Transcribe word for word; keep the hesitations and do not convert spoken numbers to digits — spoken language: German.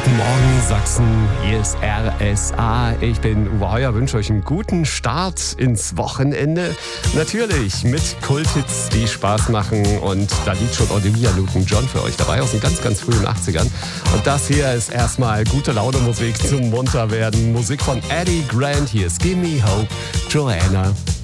Guten Morgen Sachsen, hier ist R S A. Ich bin Uwe Heuer, wünsche euch einen guten Start ins Wochenende. Natürlich mit Kulthits, die Spaß machen, und da liegt schon Olivia Newton-John für euch dabei aus den ganz, ganz frühen achtzigern. Und das hier ist erstmal gute Laune Musik zum Munterwerden. Musik von Eddie Grant, hier ist Gimme Hope, Joanna.